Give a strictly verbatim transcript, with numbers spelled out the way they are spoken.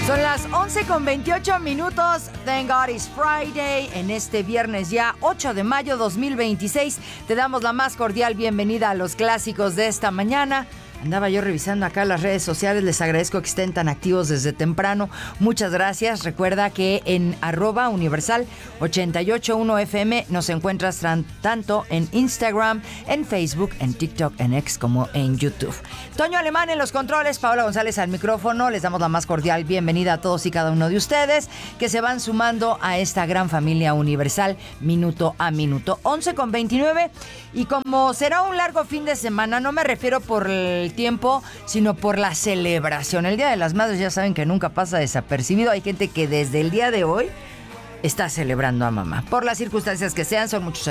Son las once con veintiocho minutos. Thank God it's Friday. En este viernes ya ocho de mayo dos mil veintiséis te damos la más cordial bienvenida a los clásicos de esta mañana. Andaba yo revisando acá las redes sociales, les agradezco que estén tan activos desde temprano. Muchas gracias. Recuerda que en arroba universal ochenta y ocho punto uno F M nos encuentras tran- tanto en Instagram, en Facebook, en TikTok, en X como en YouTube. Toño Alemán en los controles, Paola González al micrófono. Les damos la más cordial bienvenida a todos y cada uno de ustedes que se van sumando a esta gran familia universal minuto a minuto. once con veintinueve, y como será un largo fin de semana, no me refiero por el tiempo, sino por la celebración. El Día de las Madres ya saben que nunca pasa desapercibido. Hay gente que desde el día de hoy está celebrando a mamá. Por las circunstancias que sean, son muchos